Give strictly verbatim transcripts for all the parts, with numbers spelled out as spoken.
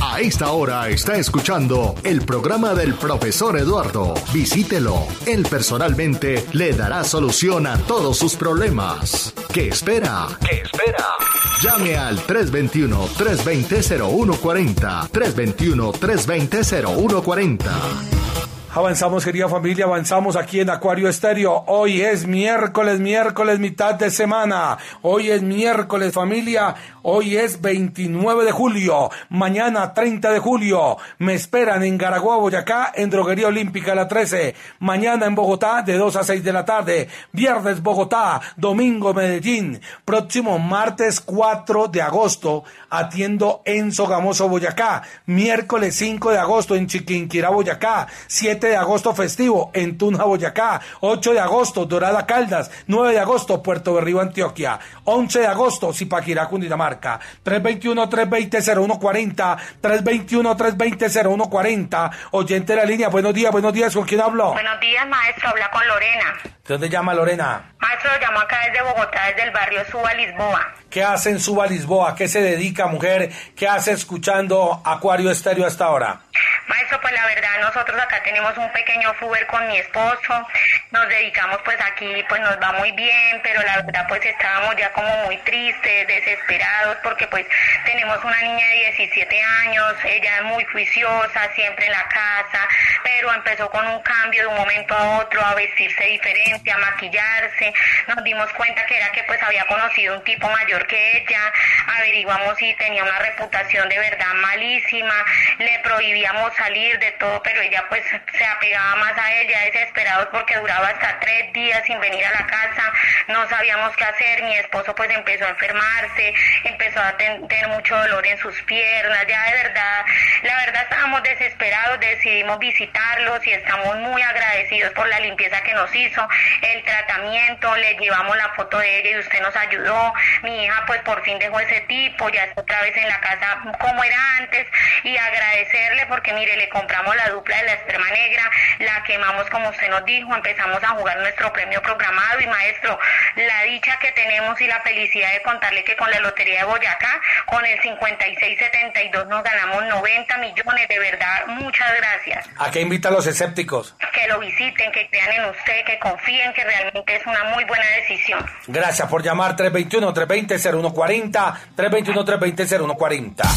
A esta hora está escuchando el programa del profesor Eduardo. Visítelo. Él personalmente le dará solución a todos sus problemas. ¿Qué espera? ¿Qué espera? Llame al tres dos uno, tres dos cero, cero uno cuatro cero, tres dos uno, tres dos cero, cero uno cuatro cero. Avanzamos, querida familia, avanzamos aquí en Acuario Estéreo. Hoy es miércoles, miércoles, mitad de semana. Hoy es miércoles, familia. Hoy es veintinueve de julio. Mañana, treinta de julio. Me esperan en Garagua, Boyacá, en Droguería Olímpica, la trece. Mañana en Bogotá, de dos a seis de la tarde. Viernes, Bogotá. Domingo, Medellín. Próximo martes, cuatro de agosto, atiendo en Sogamoso, Boyacá. Miércoles, cinco de agosto, en Chiquinquirá, Boyacá. siete de agosto, festivo en Tunja, Boyacá. ocho de agosto, Dorada, Caldas. nueve de agosto, Puerto Berrío, Antioquia. once de agosto, Zipaquirá, Cundinamarca. tres dos uno, tres dos cero, cero uno cuatro cero. tres dos uno, tres dos cero, cero uno cuatro cero. Oyente de la línea, buenos días, buenos días. ¿Con quién hablo? Buenos días, maestro. Habla con Lorena. ¿De dónde llama Lorena? Maestro, lo llamo acá desde Bogotá, desde el barrio Suba, Lisboa. ¿Qué hace en Suba, Lisboa? ¿Qué se dedica, mujer? ¿Qué hace escuchando Acuario Estéreo hasta ahora? Maestro, pues la verdad, nosotros acá tenemos un pequeño Uber con mi esposo. Nos dedicamos, pues aquí, pues nos va muy bien, pero la verdad, pues estábamos ya como muy tristes, desesperados, porque pues tenemos una niña de diecisiete años, ella es muy juiciosa, siempre en la casa, pero empezó con un cambio de un momento a otro, a vestirse diferente, a maquillarse. Nos dimos cuenta que era que pues había conocido un tipo mayor que ella, averiguamos si tenía una reputación de verdad malísima, le prohibíamos salir de todo, pero ella pues se apegaba más a ella, desesperados porque duraba hasta tres días sin venir a la casa, no sabíamos qué hacer. Mi esposo pues empezó a enfermarse, empezó a ten- tener mucho dolor en sus piernas, ya de verdad, la verdad estábamos desesperados, decidimos visitarlos y estamos muy agradecidos por la limpieza que nos hizo, el tratamiento, le llevamos la foto de ella y usted nos ayudó. Mi hija pues por fin dejó ese tipo, ya está otra vez en la casa como era antes, y agradecerle porque mire, le compramos la dupla de la esperma negra, la quemamos como usted nos dijo, empezamos a jugar nuestro premio programado y maestro, la dicha que tenemos y la felicidad de contarle que con la Lotería de Boyacá, con el cincuenta y seis setenta y dos nos ganamos noventa millones, de verdad, muchas gracias. ¿A qué invita a los escépticos? Que lo visiten, que crean en usted, que confíen que realmente es una muy buena decisión. Gracias por llamar. Tres dos uno, tres dos cero, cero uno cuatro cero, tres dos uno, tres dos cero, cero uno cuatro cero.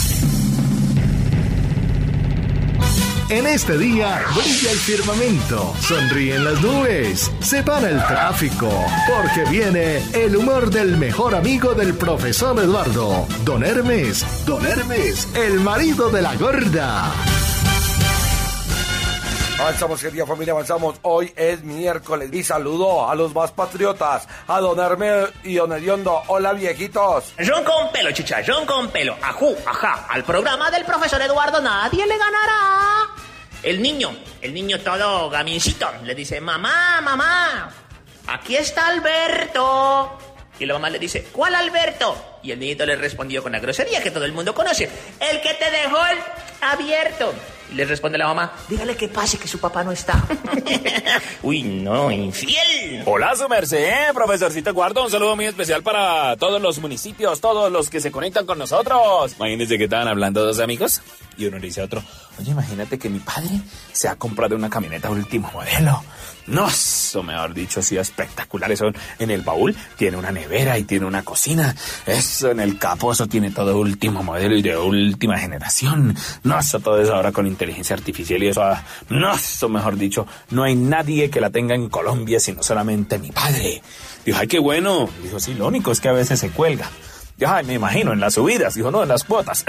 En este día brilla el firmamento, sonríen las nubes, se para el tráfico, porque viene el humor del mejor amigo del profesor Eduardo, Don Hermes, Don Hermes, el marido de la gorda. Avanzamos, querida familia, avanzamos. Hoy es miércoles y saludo a los más patriotas, a Don Hermes y Don Hediondo. Hola, viejitos. Ron con pelo, chicha, ron con pelo. Ajú, ajá. Al programa del profesor Eduardo nadie le ganará. El niño, el niño todo gamincito, le dice, mamá, mamá, aquí está Alberto. Y la mamá le dice, ¿cuál Alberto? Y el niñito le respondió con la grosería que todo el mundo conoce, el que te dejó el abierto. Y le responde la mamá, dígale que pase, que su papá no está. Uy, no, infiel. Hola, su merced, profesorcito Eduardo. Un saludo muy especial para todos los municipios, todos los que se conectan con nosotros. Imagínense que estaban hablando dos amigos y uno le dice a otro, oye, imagínate que mi padre se ha comprado una camioneta último modelo. No, eso mejor dicho, ha sido espectacular. Eso en el baúl tiene una nevera y tiene una cocina. Eso en el capó, eso tiene todo último modelo y de última generación. No, eso todo eso ahora con inteligencia artificial y eso, ah, no, eso mejor dicho, no hay nadie que la tenga en Colombia sino solamente mi padre. Dijo, ay, qué bueno. Dijo, sí, lo único es que a veces se cuelga. Dijo, ay, me imagino, en las subidas. Dijo, no, en las cuotas.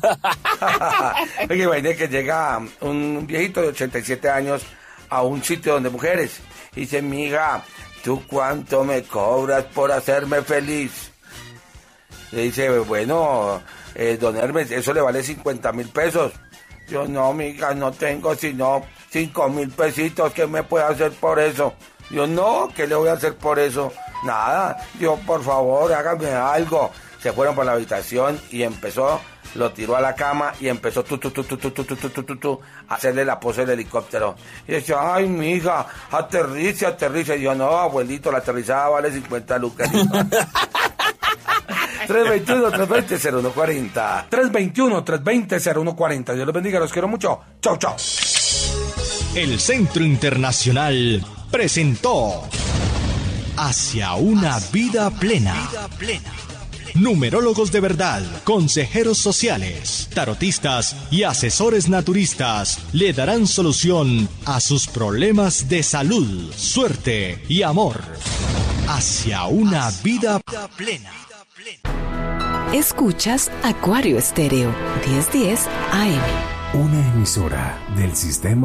Oye, vaina que llega un viejito de ochenta y siete años a un sitio donde mujeres y dice, miga, ¿tú cuánto me cobras por hacerme feliz? Le dice, bueno, eh, don Hermes, eso le vale cincuenta mil pesos. Yo, no, miga, no tengo sino cinco mil pesitos. ¿Qué me puede hacer por eso? Yo, no, ¿qué le voy a hacer por eso? Nada. Yo, por favor, hágame algo. Se fueron por la habitación y empezó, lo tiró a la cama y empezó tu, tu, tu, tu, tu, tu, tu, tu, tu, tu, tu, a hacerle la pose del helicóptero. Y decía, ay, mija, aterrice, aterrice. Y yo, no, abuelito, la aterrizada vale cincuenta lucas. tres dos uno, tres dos cero, cero uno cuatro cero. tres dos uno, tres dos cero, cero uno cuatro cero. Dios los bendiga, los quiero mucho. Chau, chau. El Centro Internacional presentó Hacia una vida plena. Numerólogos de verdad, consejeros sociales, tarotistas y asesores naturistas le darán solución a sus problemas de salud, suerte y amor. Hacia una vida plena. Escuchas Acuario Estéreo, diez diez A M. Una emisora del sistema